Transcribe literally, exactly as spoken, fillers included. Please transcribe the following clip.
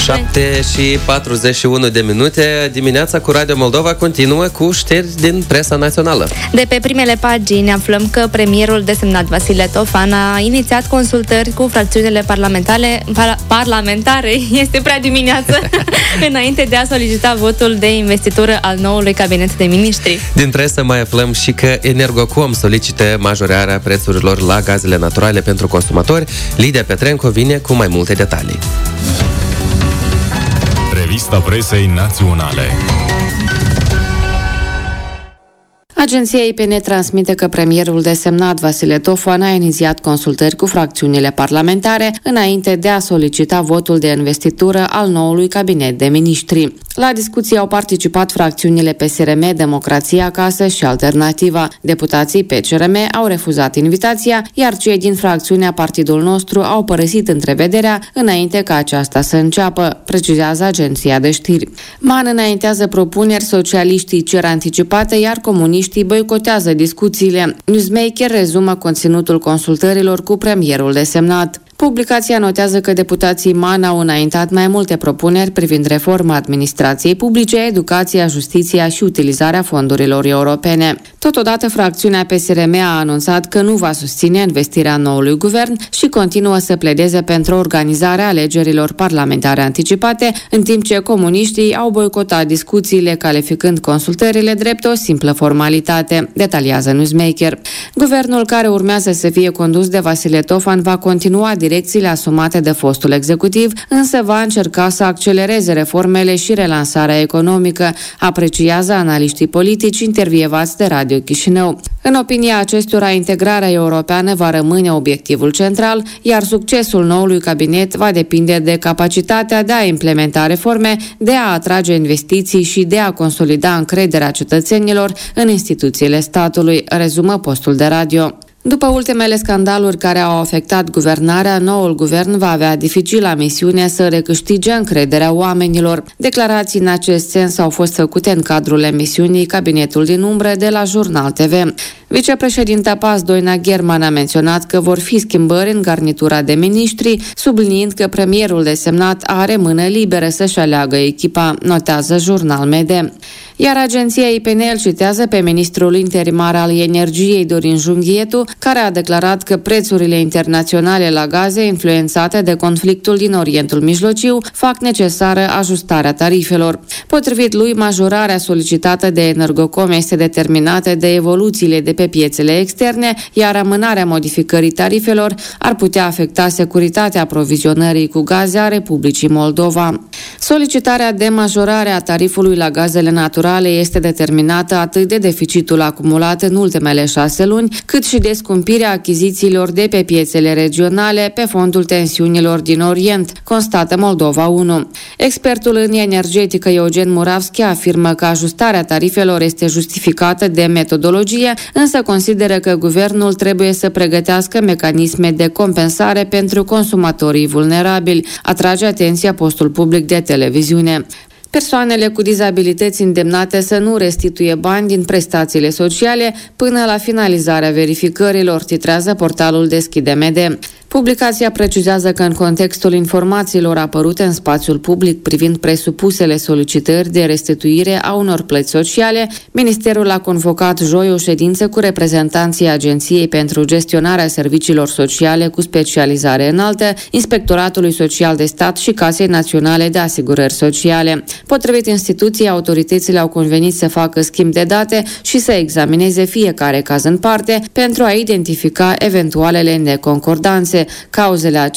șapte și patruzeci și unu de minute. Dimineața cu Radio Moldova continuă cu știri din presa națională. De pe primele pagini aflăm că premierul desemnat Vasile Tofan a inițiat consultări cu fracțiunile parlamentare, par- parlamentare, este prea dimineață, înainte de a solicita votul de investitură al noului cabinet de miniștri. Din presă mai aflăm și că Energocom solicită majorarea prețurilor la gazele naturale pentru consumatori. Lidia Petrenco vine cu mai multe detalii. Revista presei naționale. Agenția I P N transmite că premierul desemnat Vasile Tofan a inițiat consultări cu fracțiunile parlamentare înainte de a solicita votul de investitură al noului cabinet de miniștri. La discuții au participat fracțiunile P S R M, Democrația Acasă și Alternativa. Deputații P C R M au refuzat invitația, iar cei din fracțiunea Partidul Nostru au părăsit întrevederea înainte ca aceasta să înceapă, precizează agenția de știri. Man înaintează propuneri, socialiștii cer anticipate, iar comuniștii boicotează discuțiile. Newsmaker rezumă conținutul consultărilor cu premierul desemnat. Publicația notează că deputații M A N au înaintat mai multe propuneri privind reforma administrației publice, educația, justiția și utilizarea fondurilor europene. Totodată, fracțiunea P S R M a anunțat că nu va susține investirea noului guvern și continuă să pledeze pentru organizarea alegerilor parlamentare anticipate, în timp ce comuniștii au boicotat discuțiile, calificând consultările drept o simplă formalitate, detaliază Newsmaker. Guvernul care urmează să fie condus de Vasile Tofan va continua direcțiile asumate de fostul executiv, însă va încerca să accelereze reformele și relansarea economică, apreciază analiștii politici intervievați de Radio Chișinău. În opinia acestora, integrarea europeană va rămâne obiectivul central, iar succesul noului cabinet va depinde de capacitatea de a implementa reforme, de a atrage investiții și de a consolida încrederea cetățenilor în instituțiile statului, rezumă postul de radio. După ultimele scandaluri care au afectat guvernarea, noul guvern va avea dificila misiune să recâștige încrederea oamenilor. Declarații în acest sens au fost făcute în cadrul emisiunii Cabinetul din umbră de la Jurnal T V. Vicepreședinta P A S Doina German a menționat că vor fi schimbări în garnitura de miniștri, subliniind că premierul desemnat are mână liberă să-și aleagă echipa, notează Jurnal M D. Iar agenția I P N îl citează pe ministrul interimar al energiei Dorin Junghietu, care a declarat că prețurile internaționale la gaze influențate de conflictul din Orientul Mijlociu fac necesară ajustarea tarifelor. Potrivit lui, majorarea solicitată de Energocom este determinată de evoluțiile de pe piețele externe, iar amânarea modificării tarifelor ar putea afecta securitatea aprovizionării cu gaze a Republicii Moldova. Solicitarea de majorare a tarifului la gazele naturale este determinată atât de deficitul acumulat în ultimele șase luni, cât și de scumpirea achizițiilor de pe piețele regionale pe fondul tensiunilor din Orient, constată Moldova unu. Expertul în energetică Eugen Muravski afirmă că ajustarea tarifelor este justificată de metodologie, însă consideră că guvernul trebuie să pregătească mecanisme de compensare pentru consumatorii vulnerabili, atrage atenția postul public de televiziune. Persoanele cu dizabilități îndemnate să nu restituie bani din prestațiile sociale până la finalizarea verificărilor, titrează portalul Deschide M D. Publicația precizează că în contextul informațiilor apărute în spațiul public privind presupusele solicitări de restituire a unor plăți sociale, Ministerul a convocat joi o ședință cu reprezentanții Agenției pentru Gestionarea Serviciilor Sociale cu specializare înaltă, Inspectoratului Social de Stat și Casei Naționale de Asigurări Sociale. Potrivit instituției, autoritățile au convenit să facă schimb de date și să examineze fiecare caz în parte pentru a identifica eventualele neconcordanțe. Cauzele